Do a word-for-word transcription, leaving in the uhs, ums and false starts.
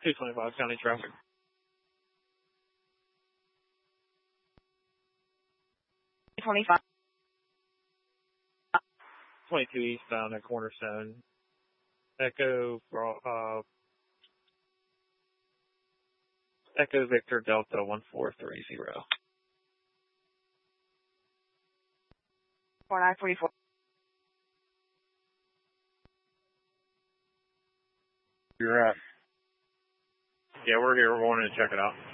two twenty-five county traffic. twenty-five. twenty-two eastbound at Cornerstone. Echo, uh, Echo Victor Delta one four three zero. four nine four four. You're at. Yeah, we're here. We're wanting to check it out.